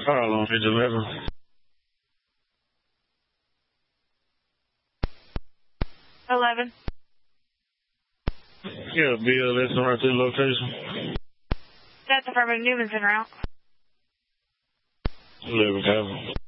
Harlem, page 11. Yeah, BLS and right to the location. That's affirmative. Newman's en route. 11, copy.